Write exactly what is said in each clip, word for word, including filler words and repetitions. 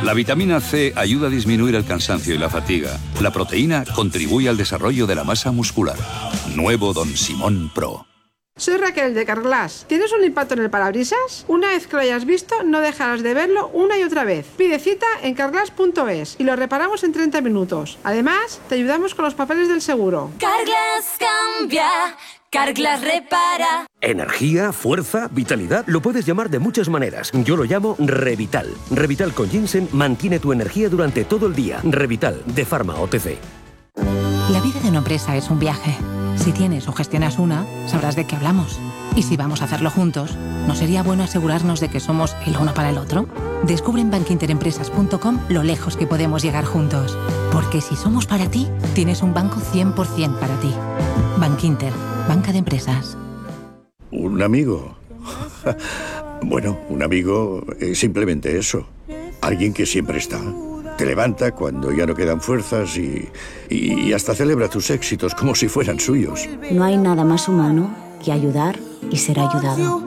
La vitamina C ayuda a disminuir el cansancio y la fatiga. La proteína contribuye al desarrollo de la masa muscular. Nuevo Don Simón Pro. Soy Raquel de Carglass. ¿Tienes un impacto en el parabrisas? Una vez que lo hayas visto, no dejarás de verlo una y otra vez. Pide cita en carglass punto es y lo reparamos en treinta minutos. Además, te ayudamos con los papeles del seguro. Carglass cambia, Carglass repara. Energía, fuerza, vitalidad, lo puedes llamar de muchas maneras. Yo lo llamo Revital. Revital con ginseng mantiene tu energía durante todo el día. Revital, de Pharma O T C. La vida de una empresa es un viaje. Si tienes o gestionas una, sabrás de qué hablamos. Y si vamos a hacerlo juntos, ¿no sería bueno asegurarnos de que somos el uno para el otro? Descubre en bankinterempresas punto com lo lejos que podemos llegar juntos. Porque si somos para ti, tienes un banco cien por ciento para ti. Bankinter, banca de empresas. ¿Un amigo? Bueno, un amigo es simplemente eso. Alguien que siempre está. Te levanta cuando ya no quedan fuerzas y, y hasta celebra tus éxitos como si fueran suyos. No hay nada más humano que ayudar y ser ayudado.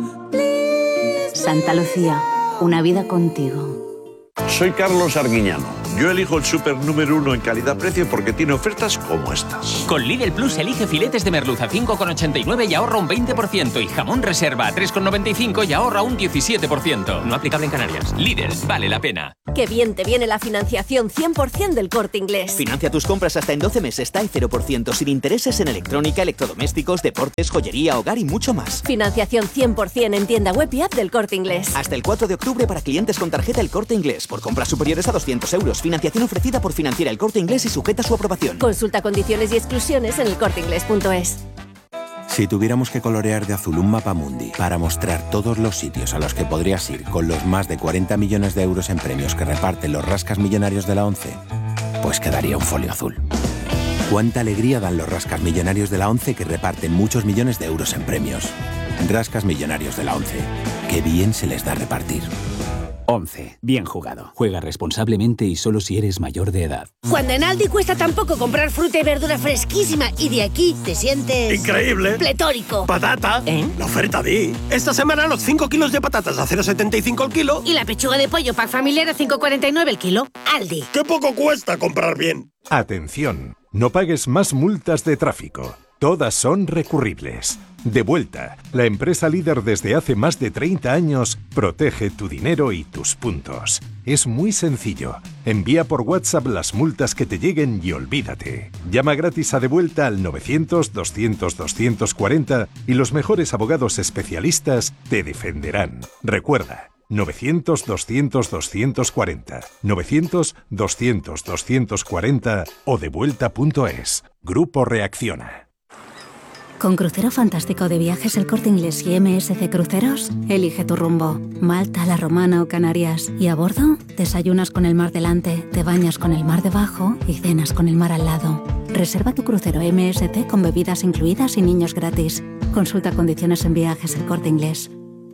Santa Lucía, una vida contigo. Soy Carlos Arguiñano. Yo elijo el súper número uno en calidad-precio porque tiene ofertas como estas. Con Lidl Plus elige filetes de merluza a cinco con ochenta y nueve y ahorra un veinte por ciento. Y jamón reserva a tres con noventa y cinco y ahorra un diecisiete por ciento. No aplicable en Canarias. Lidl, vale la pena. Qué bien te viene la financiación cien por ciento del Corte Inglés. Financia tus compras hasta en doce meses, T A E cero por ciento, sin intereses en electrónica, electrodomésticos, deportes, joyería, hogar y mucho más. Financiación cien por ciento en tienda web y app del Corte Inglés. Hasta el cuatro de octubre para clientes con tarjeta El Corte Inglés. Por compras superiores a doscientos euros. Financiación ofrecida por Financiera El Corte Inglés y sujeta a su aprobación. Consulta condiciones y exclusiones en el corte inglés punto es. Si tuviéramos que colorear de azul un mapamundi para mostrar todos los sitios a los que podrías ir con los más de cuarenta millones de euros en premios que reparten los rascas millonarios de la ONCE, pues quedaría un folio azul. Cuánta alegría dan los rascas millonarios de la ONCE que reparten muchos millones de euros en premios. Rascas millonarios de la ONCE. Qué bien se les da repartir. once. Bien jugado. Juega responsablemente y solo si eres mayor de edad. Cuando en Aldi cuesta tan poco comprar fruta y verdura fresquísima y de aquí te sientes... ¡increíble! ¡Pletórico! ¡Patata! ¿Eh? La oferta di. Esta semana los cinco kilos de patatas a cero coma setenta y cinco el kilo. Y la pechuga de pollo pack familiar a cinco coma cuarenta y nueve el kilo. Aldi. ¡Qué poco cuesta comprar bien! Atención, no pagues más multas de tráfico. Todas son recurribles. Devuelta, la empresa líder desde hace más de treinta años, protege tu dinero y tus puntos. Es muy sencillo. Envía por WhatsApp las multas que te lleguen y olvídate. Llama gratis a Devuelta al novecientos, doscientos, doscientos cuarenta y los mejores abogados especialistas te defenderán. Recuerda, novecientos, doscientos, doscientos cuarenta, novecientos, doscientos, doscientos cuarenta o devuelta punto es. Grupo Reacciona. Con Crucero Fantástico de Viajes El Corte Inglés y M S C Cruceros, elige tu rumbo. Malta, La Romana o Canarias. Y a bordo, desayunas con el mar delante, te bañas con el mar debajo y cenas con el mar al lado. Reserva tu crucero M S C con bebidas incluidas y niños gratis. Consulta condiciones en Viajes El Corte Inglés.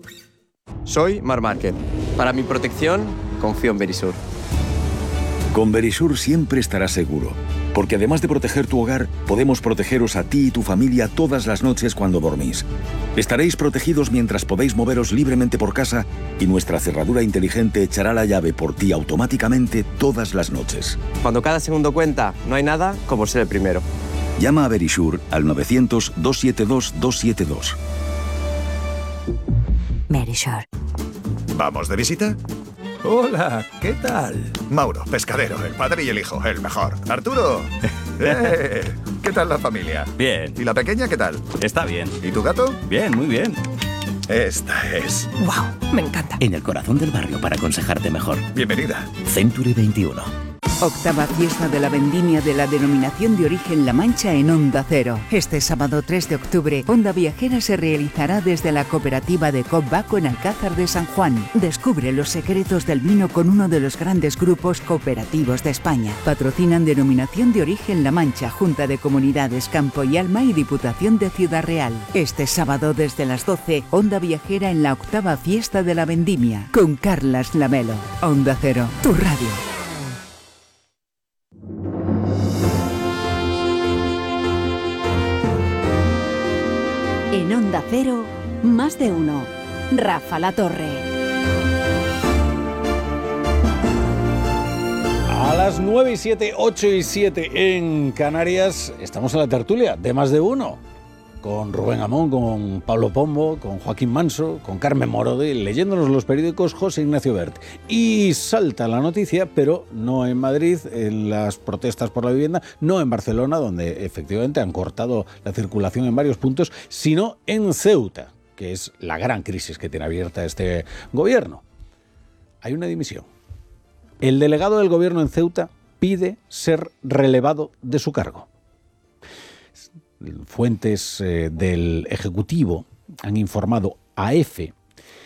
Soy Mar Márquez. Para mi protección, confío en Verisur. Con Verisur siempre estarás seguro, porque además de proteger tu hogar, podemos protegeros a ti y tu familia todas las noches cuando dormís. Estaréis protegidos mientras podéis moveros libremente por casa y nuestra cerradura inteligente echará la llave por ti automáticamente todas las noches. Cuando cada segundo cuenta, no hay nada como ser el primero. Llama a Verisur al novecientos, doscientos setenta y dos, doscientos setenta y dos. Verisur. ¿Vamos de visita? Hola, ¿qué tal? Mauro, pescadero, el padre y el hijo, el mejor. Arturo, eh, ¿qué tal la familia? Bien. ¿Y la pequeña qué tal? Está bien. ¿Y tu gato? Bien, muy bien. Esta es... ¡Wow! Me encanta. En el corazón del barrio para aconsejarte mejor. Bienvenida. Century veintiuno. Octava fiesta de la vendimia de la denominación de origen La Mancha en Onda Cero. Este sábado tres de octubre, Onda Viajera se realizará desde la cooperativa de Cop Baco en Alcázar de San Juan. Descubre los secretos del vino con uno de los grandes grupos cooperativos de España. Patrocinan Denominación de Origen La Mancha, Junta de Comunidades Campo y Alma y Diputación de Ciudad Real. Este sábado desde las doce, Onda Viajera en la octava fiesta de la vendimia, con Carlas Lamelo. Onda Cero, tu radio. En Onda Cero, más de uno. Rafa La Torre. Las nueve y siete, ocho y siete en Canarias. Estamos en la tertulia de Más de Uno. Con Rubén Amón, con Pablo Pombo, con Joaquín Manso, con Carmen Morode, leyéndonos los periódicos José Ignacio Bert. Y salta la noticia, pero no en Madrid, en las protestas por la vivienda, no en Barcelona, donde efectivamente han cortado la circulación en varios puntos, sino en Ceuta, que es la gran crisis que tiene abierta este gobierno. Hay una dimisión. El delegado del gobierno en Ceuta pide ser relevado de su cargo. Fuentes eh, del Ejecutivo han informado a EFE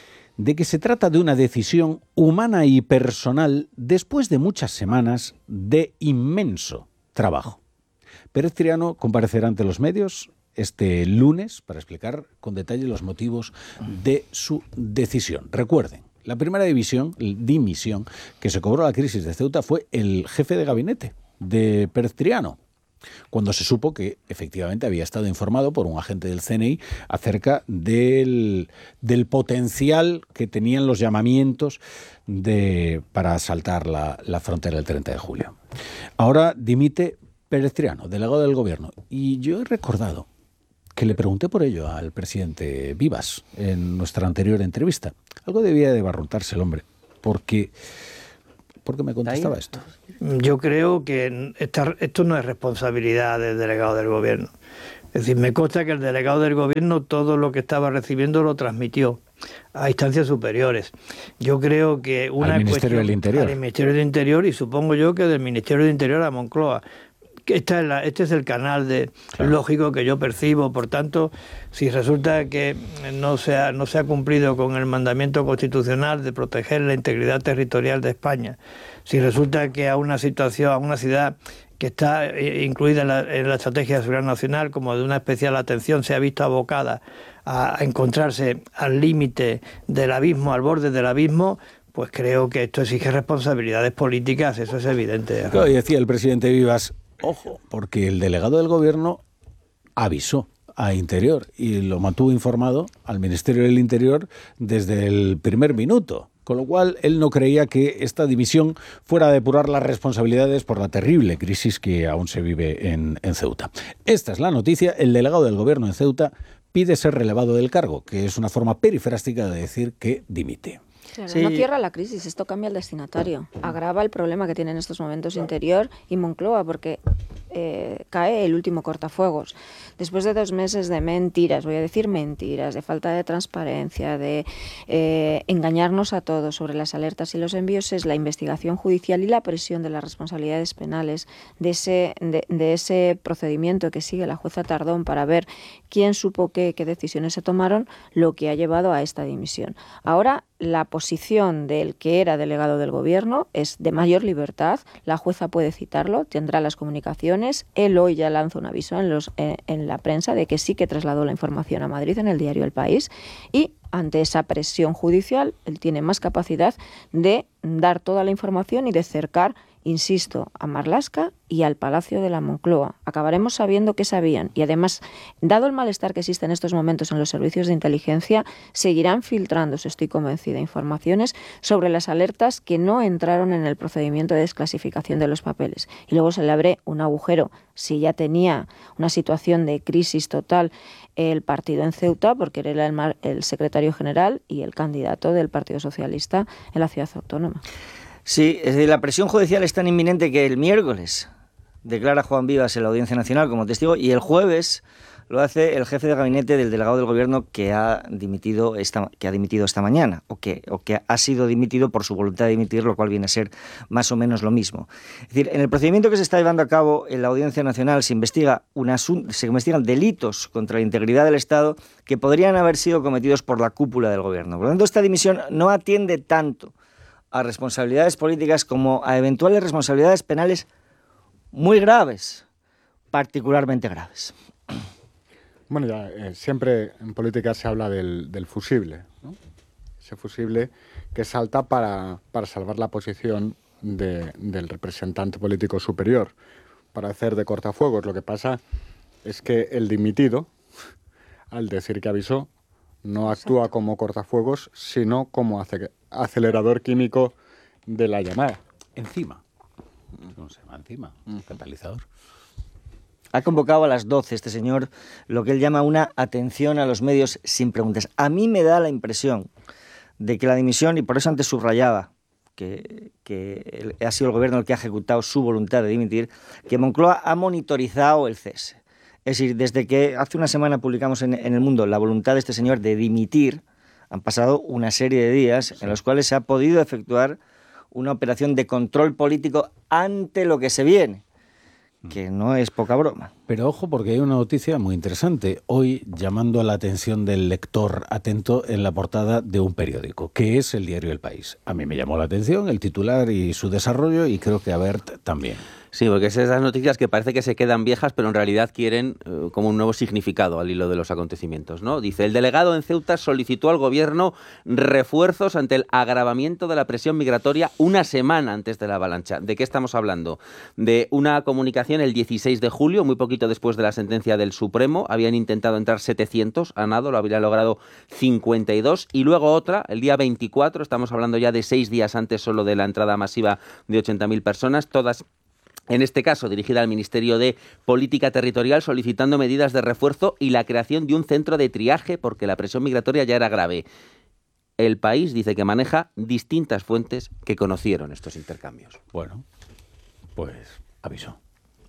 de que se trata de una decisión humana y personal después de muchas semanas de inmenso trabajo. Pérez Triano comparecerá ante los medios este lunes para explicar con detalle los motivos de su decisión. Recuerden, la primera división, dimisión que se cobró a la crisis de Ceuta fue el jefe de gabinete de Pérez Triano, cuando se supo que efectivamente había estado informado por un agente del C N I acerca del, del potencial que tenían los llamamientos de, para asaltar la, la frontera el treinta de julio. Ahora dimite Pérez Triano, delegado del gobierno, y yo he recordado que le pregunté por ello al presidente Vivas en nuestra anterior entrevista. Algo debía de barruntarse el hombre, porque... ¿Por qué me contestaba esto? Yo creo que esta, esto no es responsabilidad del delegado del gobierno. Es decir, me consta que el delegado del gobierno todo lo que estaba recibiendo lo transmitió a instancias superiores. Yo creo que una al Ministerio del Interior. Al Ministerio del Interior y supongo yo que del Ministerio del Interior a Moncloa. Esta es la, este es el canal de claro. lógico que yo percibo. Por tanto, si resulta que no se, ha, no se ha cumplido con el mandamiento constitucional de proteger la integridad territorial de España, si resulta que a una situación, a una ciudad que está incluida en la, en la estrategia de seguridad nacional como de una especial atención, se ha visto abocada a, a encontrarse al límite del abismo, al borde del abismo, pues creo que esto exige responsabilidades políticas, eso es evidente. Claro, y decía el presidente Vivas, ojo, porque el delegado del gobierno avisó a Interior y lo mantuvo informado al Ministerio del Interior desde el primer minuto. Con lo cual, él no creía que esta dimisión fuera a depurar las responsabilidades por la terrible crisis que aún se vive en, en Ceuta. Esta es la noticia. El delegado del gobierno en Ceuta pide ser relevado del cargo, que es una forma perifrástica de decir que dimite. Claro, sí. No cierra la crisis, esto cambia el destinatario. Agrava el problema que tiene en estos momentos Interior y Moncloa, porque eh, cae el último cortafuegos. Después de dos meses de mentiras, voy a decir mentiras, de falta de transparencia, de eh, engañarnos a todos sobre las alertas y los envíos, es la investigación judicial y la presión de las responsabilidades penales de ese, de, de ese procedimiento que sigue la jueza Tardón para ver quién supo qué, qué decisiones se tomaron, lo que ha llevado a esta dimisión. Ahora, la posición del que era delegado del gobierno es de mayor libertad, la jueza puede citarlo, tendrá las comunicaciones, él hoy ya lanza un aviso en, los, eh, en la prensa de que sí que trasladó la información a Madrid en el diario El País y ante esa presión judicial él tiene más capacidad de dar toda la información y de cercar, insisto, a Marlaska y al Palacio de la Moncloa. Acabaremos sabiendo qué sabían y además, dado el malestar que existe en estos momentos en los servicios de inteligencia, seguirán filtrándose, estoy convencida, informaciones sobre las alertas que no entraron en el procedimiento de desclasificación de los papeles. Y luego se le abre un agujero. Si ya tenía una situación de crisis total el partido en Ceuta, porque era el, el secretario general y el candidato del Partido Socialista en la ciudad autónoma. Sí, es decir, la presión judicial es tan inminente que el miércoles declara Juan Vivas en la Audiencia Nacional como testigo y el jueves lo hace el jefe de gabinete del delegado del gobierno que ha dimitido esta, que ha dimitido esta mañana o que, o que ha sido dimitido por su voluntad de dimitir, lo cual viene a ser más o menos lo mismo. Es decir, en el procedimiento que se está llevando a cabo en la Audiencia Nacional se investiga un asunto, se investigan delitos contra la integridad del Estado que podrían haber sido cometidos por la cúpula del gobierno. Por lo tanto, esta dimisión no atiende tanto a responsabilidades políticas como a eventuales responsabilidades penales muy graves, particularmente graves. Bueno, ya eh, siempre en política se habla del, del fusible, ¿no? Ese fusible que salta para, para salvar la posición de, del representante político superior, para hacer de cortafuegos. Lo que pasa es que el dimitido, al decir que avisó, no actúa Exacto. como cortafuegos, sino como acelerador químico de la llamada. Encima, No se va encima, un catalizador. Ha convocado a las doce este señor lo que él llama una atención a los medios sin preguntas. A mí me da la impresión de que la dimisión, y por eso antes subrayaba que, que ha sido el gobierno el que ha ejecutado su voluntad de dimitir, que Moncloa ha monitorizado el cese. Es decir, desde que hace una semana publicamos en, en El Mundo la voluntad de este señor de dimitir, han pasado una serie de días en los cuales se ha podido efectuar una operación de control político ante lo que se viene, que no es poca broma. Pero ojo, porque hay una noticia muy interesante hoy llamando la atención del lector atento en la portada de un periódico, que es el diario El País. A mí me llamó la atención el titular y su desarrollo, y creo que a Bert también. Sí, porque es esas noticias que parece que se quedan viejas, pero en realidad quieren eh, como un nuevo significado al hilo de los acontecimientos, ¿no? Dice, el delegado en Ceuta solicitó al gobierno refuerzos ante el agravamiento de la presión migratoria una semana antes de la avalancha. ¿De qué estamos hablando? De una comunicación el dieciséis de julio, muy poquito después de la sentencia del Supremo. Habían intentado entrar setecientos, a nado, lo habrían logrado cincuenta y dos. Y luego otra, el día veinticuatro, estamos hablando ya de seis días antes solo de la entrada masiva de ochenta mil personas, todas en este caso dirigida al Ministerio de Política Territorial, solicitando medidas de refuerzo y la creación de un centro de triaje porque la presión migratoria ya era grave. El País dice que maneja distintas fuentes que conocieron estos intercambios. Bueno, pues avisó.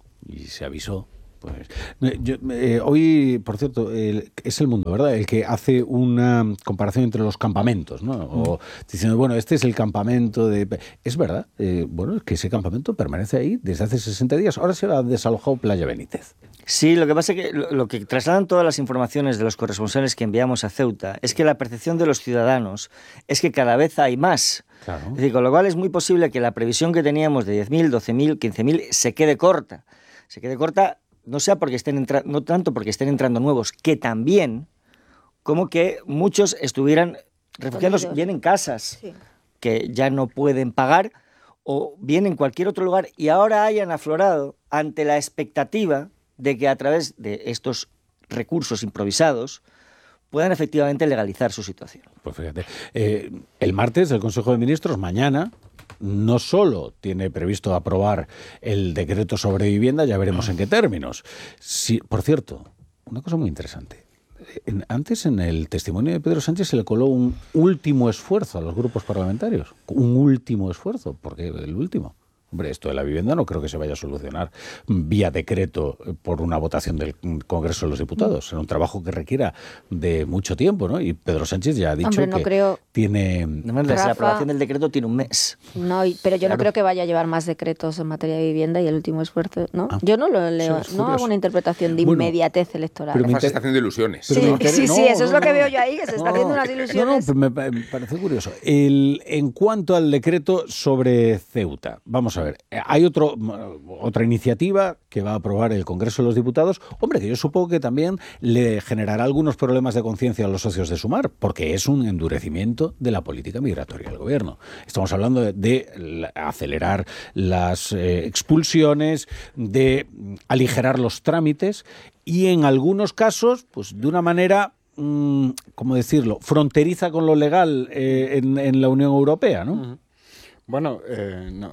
Y se avisó. Pues, yo, eh, hoy, por cierto, el, es El Mundo, ¿verdad?, el que hace una comparación entre los campamentos, ¿no? O diciendo, bueno, este es el campamento de... Es verdad, eh, bueno, es que ese campamento permanece ahí desde hace sesenta días. Ahora se ha desalojado Playa Benítez. Sí, lo que pasa es que lo, lo que trasladan todas las informaciones de los corresponsales que enviamos a Ceuta es que la percepción de los ciudadanos es que cada vez hay más. Claro. Es decir, con lo cual es muy posible que la previsión que teníamos de diez mil, doce mil, quince mil se quede corta. Se quede corta... no sea porque estén entra- no tanto porque estén entrando nuevos, que también, como que muchos estuvieran refugiados bien en casas, sí, que ya no pueden pagar, o bien en cualquier otro lugar, y ahora hayan aflorado ante la expectativa de que a través de estos recursos improvisados puedan efectivamente legalizar su situación. Pues fíjate, eh, el martes el Consejo de Ministros, mañana, no solo tiene previsto aprobar el decreto sobre vivienda, ya veremos en qué términos. Sí, por cierto, una cosa muy interesante. En, antes en el testimonio de Pedro Sánchez se le coló un último esfuerzo a los grupos parlamentarios. Un último esfuerzo, porque el último. Hombre, esto de la vivienda no creo que se vaya a solucionar vía decreto por una votación del Congreso de los Diputados. Será un trabajo que requiera de mucho tiempo, ¿no? Y Pedro Sánchez ya ha dicho Hombre, no que creo... tiene... No, la Rafa... aprobación del decreto tiene un mes. No, pero yo claro. no creo que vaya a llevar más decretos en materia de vivienda y el último esfuerzo, ¿no? Ah, yo no lo leo, no hago una interpretación de bueno, inmediatez electoral. Pero Rafa se está haciendo ilusiones. Sí, inter... sí, sí, no, eso no, es lo que no, veo yo ahí, que se está no, haciendo unas ilusiones. No, no, me, me parece curioso. El, en cuanto al decreto sobre Ceuta, vamos a ver, hay otro otra iniciativa que va a aprobar el Congreso de los Diputados, hombre, que yo supongo que también le generará algunos problemas de conciencia a los socios de Sumar, porque es un endurecimiento de la política migratoria del gobierno. Estamos hablando de, de acelerar las eh, expulsiones, de aligerar los trámites y en algunos casos, pues de una manera, mmm, ¿cómo decirlo?, fronteriza con lo legal eh, en, en la Unión Europea, ¿no? Uh-huh. Bueno, eh, no...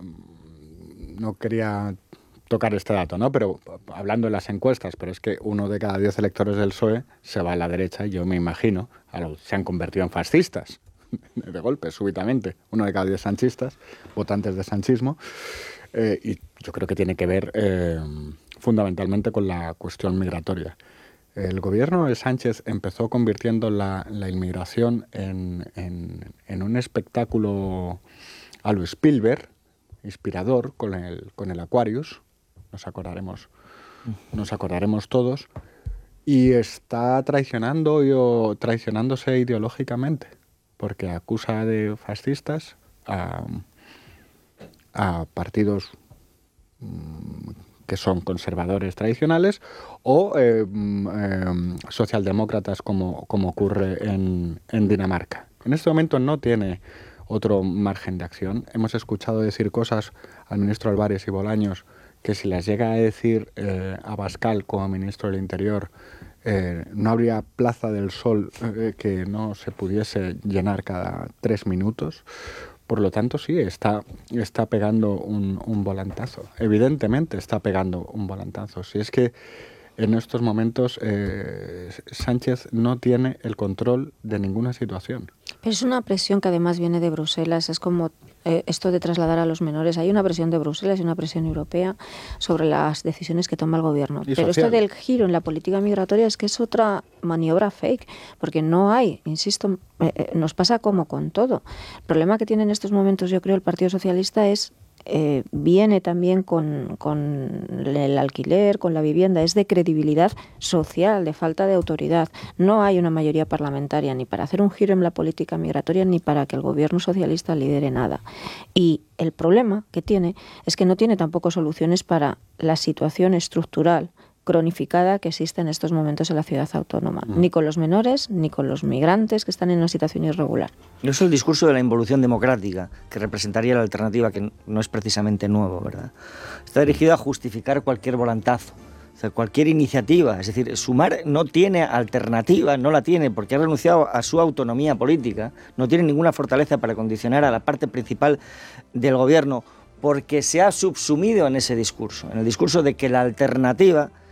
no quería tocar este dato, ¿no? Pero hablando de las encuestas, pero es que uno de cada diez electores del P S O E se va a la derecha y yo me imagino, a los, se han convertido en fascistas, de golpe, súbitamente. Uno de cada diez sanchistas, votantes de sanchismo, eh, y yo creo que tiene que ver eh, fundamentalmente con la cuestión migratoria. El gobierno de Sánchez empezó convirtiendo la, la inmigración en, en, en un espectáculo a lo Spielberg, inspirador, con el, con el Aquarius, nos acordaremos, nos acordaremos todos, y está traicionando o traicionándose ideológicamente, porque acusa de fascistas a, a partidos mmm, que son conservadores tradicionales o eh, eh, socialdemócratas como, como ocurre en, en Dinamarca. En este momento no tiene otro margen de acción. Hemos escuchado decir cosas al ministro Álvarez y Bolaños que si las llega a decir eh, Abascal como ministro del Interior, eh, no habría Plaza del Sol eh, que no se pudiese llenar cada tres minutos, Por lo tanto, sí, está, está pegando un, un volantazo. Evidentemente está pegando un volantazo. Si es que en estos momentos eh, Sánchez no tiene el control de ninguna situación. Pero es una presión que además viene de Bruselas. Es como eh, esto de trasladar a los menores. Hay una presión de Bruselas y una presión europea sobre las decisiones que toma el gobierno. Y Pero social. esto del giro en la política migratoria es que es otra maniobra fake, porque no hay, insisto, eh, eh, nos pasa como con todo. El problema que tiene en estos momentos, yo creo, el Partido Socialista es Eh, viene también con, con el alquiler, con la vivienda, es de credibilidad social, de falta de autoridad. No hay una mayoría parlamentaria ni para hacer un giro en la política migratoria ni para que el gobierno socialista lidere nada. Y el problema que tiene es que no tiene tampoco soluciones para la situación estructural cronificada que existe en estos momentos en la ciudad autónoma, mm. ni con los menores ni con los migrantes que están en una situación irregular. No es el discurso de la involución democrática que representaría la alternativa, que no es precisamente nuevo, ¿verdad? Está dirigido a justificar cualquier volantazo, o sea, cualquier iniciativa. Es decir, Sumar no tiene alternativa, no la tiene porque ha renunciado a su autonomía política, no tiene ninguna fortaleza para condicionar a la parte principal del gobierno porque se ha subsumido en ese discurso, en el discurso de que la alternativa